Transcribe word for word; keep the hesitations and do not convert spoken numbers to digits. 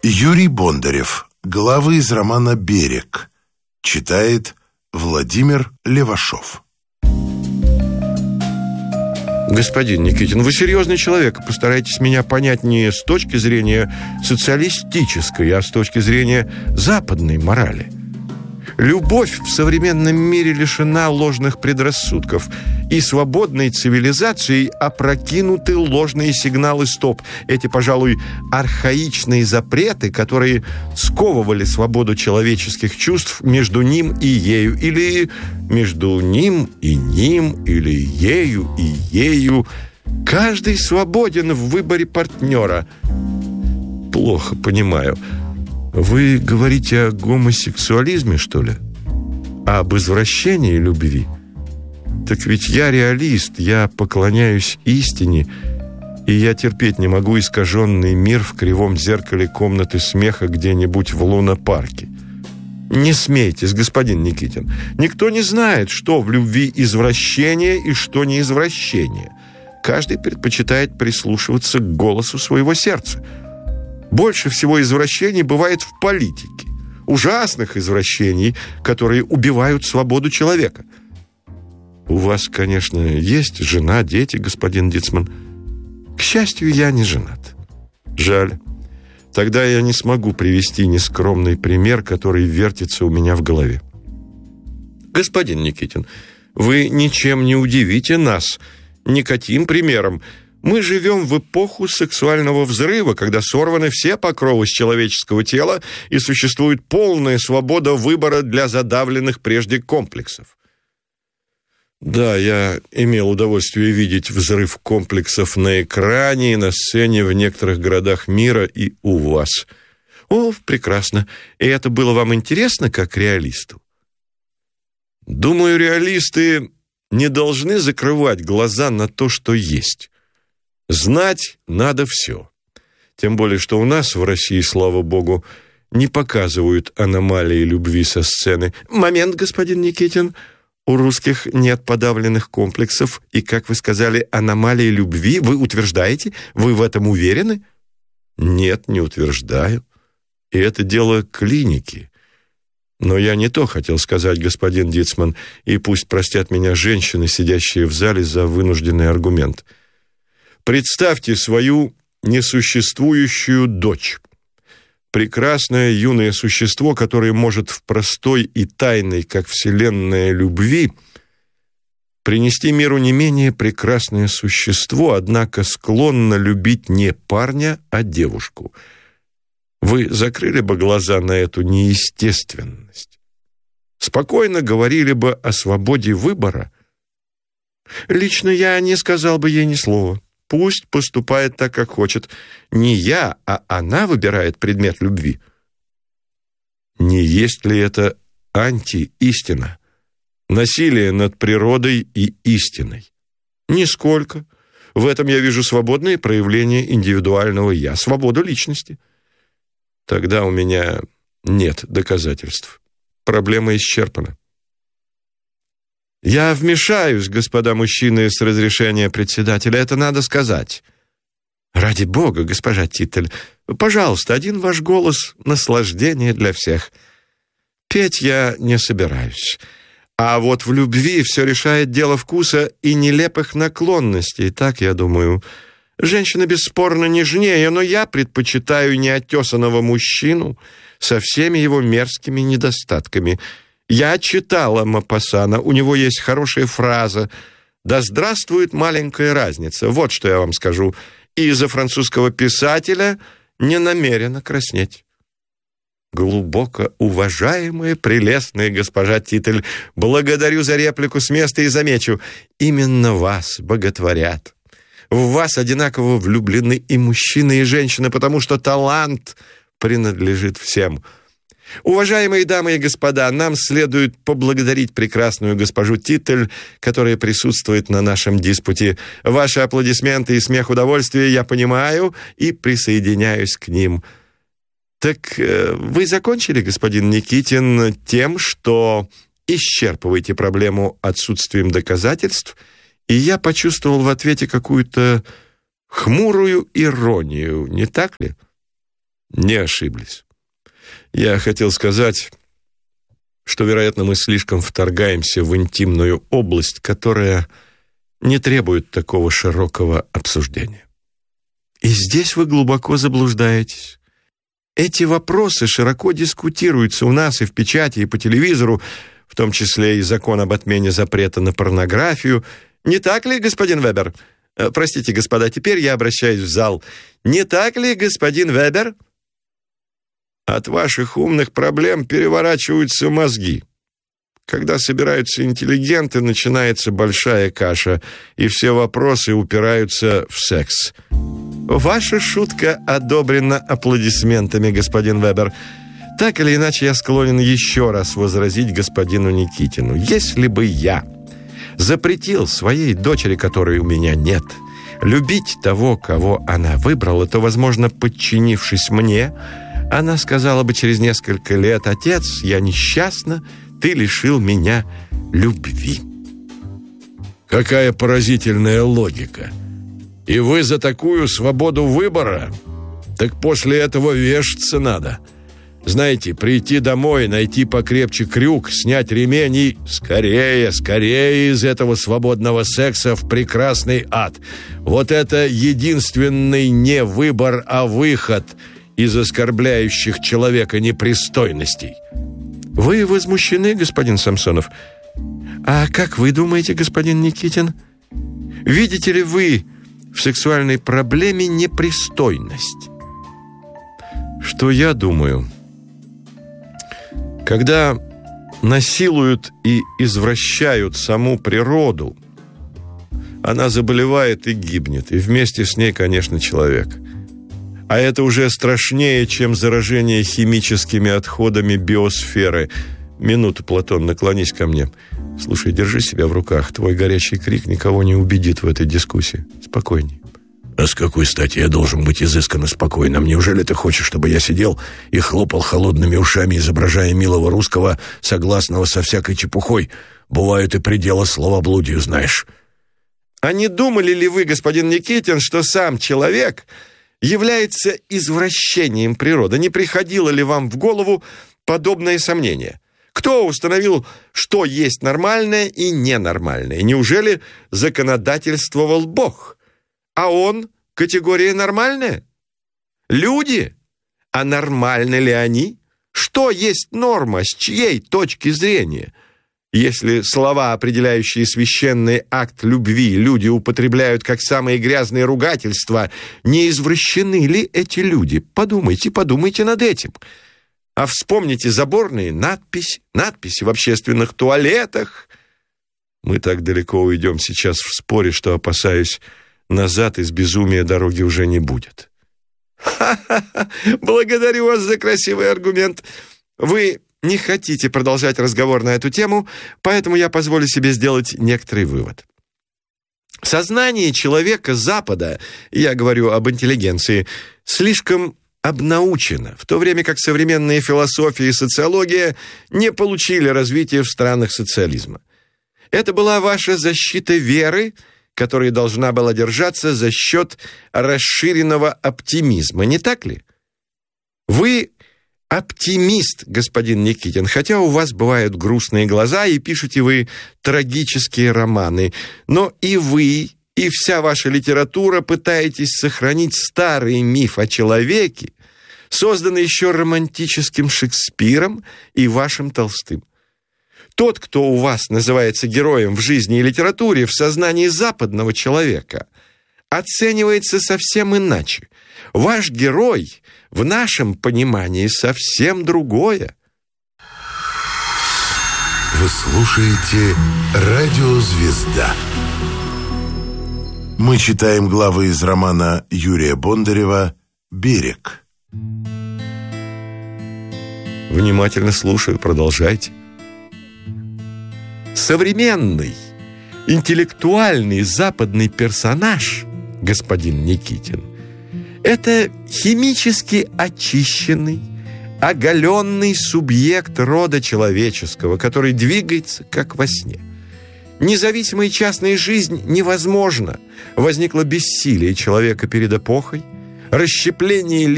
Юрий Бондарев. Главы из романа «Берег». Читает Владимир Левашов. Господин Никитин, вы серьезный человек. Постарайтесь меня понять не с точки зрения социалистической, а с точки зрения западной морали. Любовь в современном мире лишена ложных предрассудков, и свободной цивилизацией опрокинуты ложные сигналы «стоп». Эти, пожалуй, архаичные запреты, которые сковывали свободу человеческих чувств между ним и ею, или между ним и ним, или ею и ею. Каждый свободен в выборе партнера. Плохо понимаю. Вы говорите о гомосексуализме, что ли? А об извращении любви? Так ведь я реалист, я поклоняюсь истине, и я терпеть не могу искаженный мир в кривом зеркале комнаты смеха где-нибудь в лунопарке. Не смейтесь, господин Никитин. Никто не знает, что в любви извращение и что не извращение. Каждый предпочитает прислушиваться к голосу своего сердца. Больше всего извращений бывает в политике. Ужасных извращений, которые убивают свободу человека. У вас, конечно, есть жена, дети, господин Дицман. К счастью, я не женат. Жаль. Тогда я не смогу привести нескромный пример, который вертится у меня в голове. Господин Никитин, вы ничем не удивите нас никаким примером. Мы живем в эпоху сексуального взрыва, когда сорваны все покровы с человеческого тела и существует полная свобода выбора для задавленных прежде комплексов. Да, я имел удовольствие видеть взрыв комплексов на экране и на сцене в некоторых городах мира и у вас. О, прекрасно. И это было вам интересно, как реалисту? Думаю, реалисты не должны закрывать глаза на то, что есть. Знать надо все. Тем более, что у нас в России, слава богу, не показывают аномалии любви со сцены. Момент, господин Никитин. У русских нет подавленных комплексов, и, как вы сказали, аномалии любви. Вы утверждаете? Вы в этом уверены? Нет, не утверждаю. И это дело клиники. Но я не то хотел сказать, господин Дицман, и пусть простят меня женщины, сидящие в зале, за вынужденный аргумент. Представьте свою несуществующую дочь. Прекрасное юное существо, которое может в простой и тайной, как вселенная, любви принести миру не менее прекрасное существо, однако склонно любить не парня, а девушку. Вы закрыли бы глаза на эту неестественность? Спокойно говорили бы о свободе выбора? Лично я не сказал бы ей ни слова. Пусть поступает так, как хочет. Не я, а она выбирает предмет любви. Не есть ли это антиистина? Насилие над природой и истиной? Нисколько. В этом я вижу свободное проявление индивидуального «я», свободу личности. Тогда у меня нет доказательств. Проблема исчерпана. Я вмешаюсь, господа мужчины, с разрешения председателя, это надо сказать. Ради бога, госпожа Титтель, пожалуйста, один ваш голос — наслаждение для всех. Петь я не собираюсь. А вот в любви все решает дело вкуса и нелепых наклонностей, так я думаю. Женщина бесспорно нежнее, но я предпочитаю неотесанного мужчину со всеми его мерзкими недостатками. Я читала Мопассана, у него есть хорошая фраза «Да здравствует маленькая разница». Вот что я вам скажу. И из-за французского писателя не намерена краснеть. Глубоко уважаемая, прелестная госпожа Титтель, благодарю за реплику с места и замечу, именно вас боготворят. В вас одинаково влюблены и мужчина, и женщина, потому что талант принадлежит всем. Уважаемые дамы и господа, нам следует поблагодарить прекрасную госпожу Титтель, которая присутствует на нашем диспуте. Ваши аплодисменты и смех удовольствия я понимаю и присоединяюсь к ним. Так э, вы закончили, господин Никитин, тем, что исчерпываете проблему отсутствием доказательств, и я почувствовал в ответе какую-то хмурую иронию, не так ли? Не ошиблись. Я хотел сказать, что, вероятно, мы слишком вторгаемся в интимную область, которая не требует такого широкого обсуждения. И здесь вы глубоко заблуждаетесь. Эти вопросы широко дискутируются у нас и в печати, и по телевизору, в том числе и закон об отмене запрета на порнографию. Не так ли, господин Вебер? Простите, господа, теперь я обращаюсь в зал. Не так ли, господин Вебер? От ваших умных проблем переворачиваются мозги. Когда собираются интеллигенты, начинается большая каша, и все вопросы упираются в секс. Ваша шутка одобрена аплодисментами, господин Вебер. Так или иначе, я склонен еще раз возразить господину Никитину. Если бы я запретил своей дочери, которой у меня нет, любить того, кого она выбрала, то, возможно, подчинившись мне, она сказала бы через несколько лет: «Отец, я несчастна, ты лишил меня любви». Какая поразительная логика. И вы за такую свободу выбора? Так после этого вешаться надо. Знаете, прийти домой, найти покрепче крюк, снять ремень и скорее, скорее из этого свободного секса в прекрасный ад. Вот это единственный не выбор, а выход из оскорбляющих человека непристойностей. Вы возмущены, господин Самсонов? А как вы думаете, господин Никитин? Видите ли вы в сексуальной проблеме непристойность? Что я думаю? Когда насилуют и извращают саму природу, она заболевает и гибнет, и вместе с ней, конечно, человек. А это уже страшнее, чем заражение химическими отходами биосферы. Минуту, Платон, наклонись ко мне. Слушай, держи себя в руках. Твой горячий крик никого не убедит в этой дискуссии. Спокойней. А с какой стати я должен быть изысканно спокойным? Неужели ты хочешь, чтобы я сидел и хлопал холодными ушами, изображая милого русского, согласного со всякой чепухой? Бывают и пределы словоблудию, знаешь. А не думали ли вы, господин Никитин, что сам человек является извращением природы? Не приходило ли вам в голову подобное сомнение? Кто установил, что есть нормальное и ненормальное? Неужели законодательствовал Бог? А он категория нормальная? Люди? А нормальны ли они? Что есть норма, с чьей точки зрения? Если слова, определяющие священный акт любви, люди употребляют как самые грязные ругательства, не извращены ли эти люди? Подумайте, подумайте над этим. А вспомните заборные надписи, надписи в общественных туалетах. Мы так далеко уйдем сейчас в споре, что, опасаюсь, назад из безумия дороги уже не будет. Ха-ха-ха! Благодарю вас за красивый аргумент. Вы не хотите продолжать разговор на эту тему, поэтому я позволю себе сделать некоторый вывод. Сознание человека Запада, я говорю об интеллигенции, слишком обнаучено, в то время как современные философия и социология не получили развития в странах социализма. Это была ваша защита веры, которая должна была держаться за счет расширенного оптимизма, не так ли? Вы оптимист, господин Никитин, хотя у вас бывают грустные глаза и пишете вы трагические романы, но и вы, и вся ваша литература пытаетесь сохранить старый миф о человеке, созданный еще романтическим Шекспиром и вашим Толстым. Тот, кто у вас называется героем в жизни и литературе, в сознании западного человека, оценивается совсем иначе. Ваш герой в нашем понимании совсем другое. Вы слушаете «Радио Звезда». Мы читаем главы из романа Юрия Бондарева «Берег». Внимательно слушаю, продолжайте. Современный, интеллектуальный западный персонаж, господин Никитин, это химически очищенный, оголенный субъект рода человеческого, который двигается как во сне. Независимая частная жизнь невозможна. Возникло бессилие человека перед эпохой, расщепление